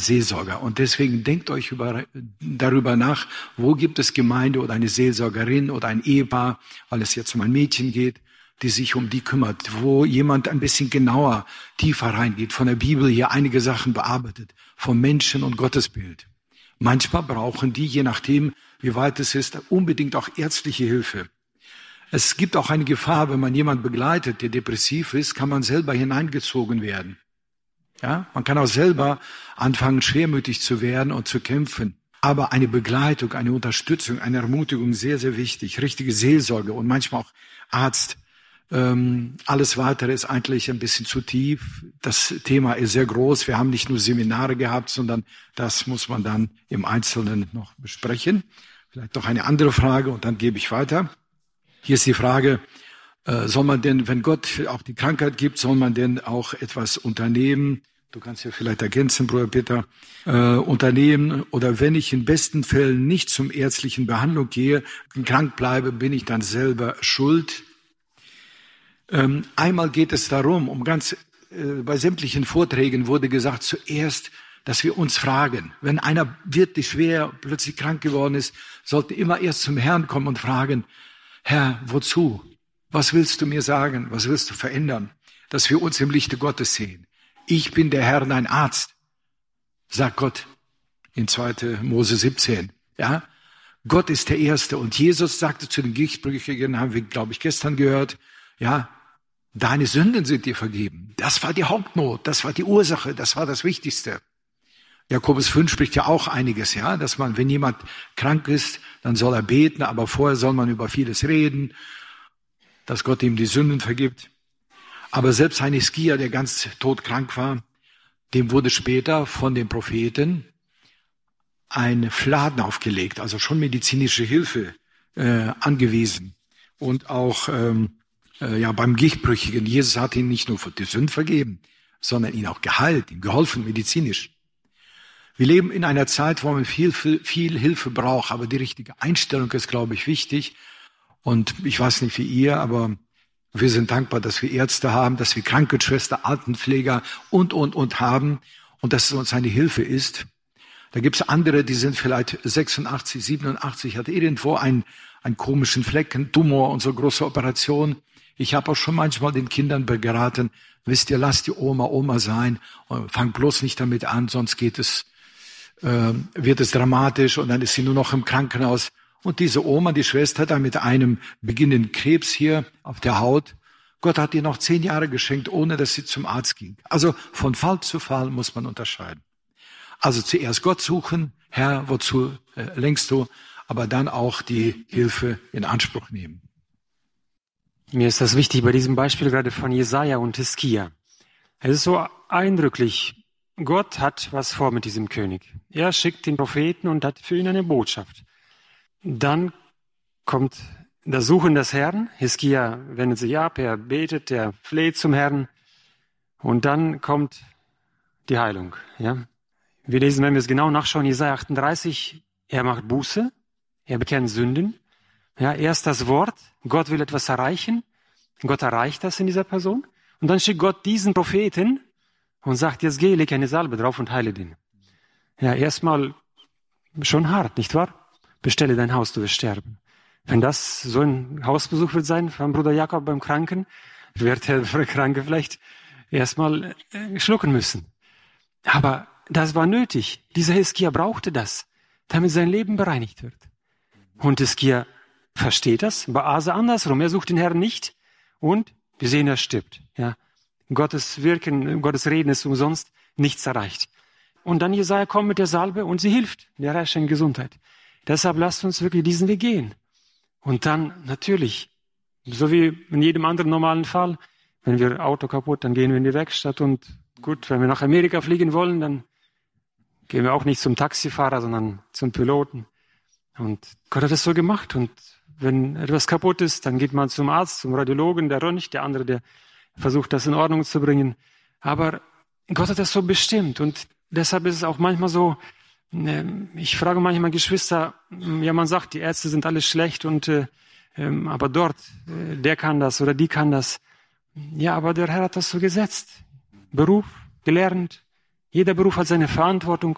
Seelsorger. Und deswegen denkt euch darüber nach, wo gibt es Gemeinde oder eine Seelsorgerin oder ein Ehepaar, weil es jetzt um ein Mädchen geht, die sich um die kümmert, wo jemand ein bisschen genauer, tiefer reingeht, von der Bibel hier einige Sachen bearbeitet, vom Menschen und Gottesbild. Manchmal brauchen die, je nachdem, wie weit es ist, unbedingt auch ärztliche Hilfe. Es gibt auch eine Gefahr, wenn man jemanden begleitet, der depressiv ist, kann man selber hineingezogen werden. Ja, man kann auch selber anfangen, schwermütig zu werden und zu kämpfen. Aber eine Begleitung, eine Unterstützung, eine Ermutigung, sehr, sehr wichtig. Richtige Seelsorge und manchmal auch Arzt. Alles Weitere ist eigentlich ein bisschen zu tief. Das Thema ist sehr groß. Wir haben nicht nur Seminare gehabt, sondern das muss man dann im Einzelnen noch besprechen. Vielleicht noch eine andere Frage und dann gebe ich weiter. Hier ist die Frage, soll man denn, wenn Gott auch die Krankheit gibt, soll man denn auch etwas unternehmen? Du kannst ja vielleicht ergänzen, Bruder Peter. Unternehmen oder wenn ich in besten Fällen nicht zum ärztlichen Behandlung gehe, krank bleibe, bin ich dann selber schuld? Einmal geht es darum, bei sämtlichen Vorträgen wurde gesagt, zuerst, dass wir uns fragen, wenn einer wirklich schwer plötzlich krank geworden ist, sollte immer erst zum Herrn kommen und fragen, Herr, wozu? Was willst du mir sagen? Was willst du verändern? Dass wir uns im Lichte Gottes sehen. Ich bin der Herr, dein Arzt, sagt Gott in 2. Mose 17. Ja? Gott ist der Erste. Und Jesus sagte zu den Gichtbrüchigen, haben wir, glaube ich, gestern gehört, ja, deine Sünden sind dir vergeben. Das war die Hauptnot, das war die Ursache, das war das Wichtigste. Jakobus 5 spricht ja auch einiges, ja, dass man, wenn jemand krank ist, dann soll er beten, aber vorher soll man über vieles reden, dass Gott ihm die Sünden vergibt. Aber selbst ein Hiskia, der ganz todkrank war, dem wurde später von den Propheten ein Fladen aufgelegt, also schon medizinische Hilfe angewiesen. Und auch beim Gichtbrüchigen, Jesus hat ihn nicht nur die Sünden vergeben, sondern ihn auch geheilt, ihm geholfen medizinisch. Wir leben in einer Zeit, wo man viel Hilfe braucht, aber die richtige Einstellung ist, glaube ich, wichtig. Und ich weiß nicht wie ihr, aber wir sind dankbar, dass wir Ärzte haben, dass wir Krankenschwester, Altenpfleger und haben und dass es uns eine Hilfe ist. Da gibt es andere, die sind vielleicht 86, 87, hat irgendwo einen komischen Fleck, einen Tumor und so große Operation. Ich habe auch schon manchmal den Kindern geraten, wisst ihr, lasst die Oma sein und fangt bloß nicht damit an, sonst wird es dramatisch und dann ist sie nur noch im Krankenhaus. Und diese Oma, die Schwester, da mit einem beginnenden Krebs hier auf der Haut, Gott hat ihr noch 10 Jahre geschenkt, ohne dass sie zum Arzt ging. Also von Fall zu Fall muss man unterscheiden. Also zuerst Gott suchen, Herr, wozu lenkst du, aber dann auch die Hilfe in Anspruch nehmen. Mir ist das wichtig bei diesem Beispiel gerade von Jesaja und Hiskia. Es ist so eindrücklich. Gott hat was vor mit diesem König. Er schickt den Propheten und hat für ihn eine Botschaft. Dann kommt das Suchen des Herrn. Hiskia wendet sich ab, er betet, er fleht zum Herrn. Und dann kommt die Heilung. Ja? Wir lesen, wenn wir es genau nachschauen, Jesaja 38, er macht Buße, er bekennt Sünden. Ja, erst das Wort, Gott will etwas erreichen. Gott erreicht das in dieser Person. Und dann schickt Gott diesen Propheten und sagt, jetzt geh, leg eine Salbe drauf und heile den. Ja, erstmal schon hart, nicht wahr? Bestelle dein Haus, du wirst sterben. Wenn das so ein Hausbesuch wird sein von Bruder Jakob beim Kranken, wird der Kranke vielleicht erstmal schlucken müssen. Aber das war nötig. Dieser Hiskia brauchte das, damit sein Leben bereinigt wird. Und Hiskia versteht das, bei Asa andersrum. Er sucht den Herrn nicht und wir sehen, er stirbt. Ja. Gottes Wirken, Gottes Reden ist umsonst, nichts erreicht. Und dann Jesaja kommt mit der Salbe und sie hilft, der erreicht in Gesundheit. Deshalb lasst uns wirklich diesen Weg gehen. Und dann natürlich, so wie in jedem anderen normalen Fall, wenn wir Auto kaputt, dann gehen wir in die Werkstatt und gut, wenn wir nach Amerika fliegen wollen, dann gehen wir auch nicht zum Taxifahrer, sondern zum Piloten. Und Gott hat das so gemacht. Und wenn etwas kaputt ist, dann geht man zum Arzt, zum Radiologen, der röntgt, der andere, der versucht, das in Ordnung zu bringen. Aber Gott hat das so bestimmt. Und deshalb ist es auch manchmal so, ich frage manchmal Geschwister, ja, man sagt, die Ärzte sind alles schlecht und aber dort, der kann das oder die kann das. Ja, aber der Herr hat das so gesetzt. Beruf, gelernt. Jeder Beruf hat seine Verantwortung.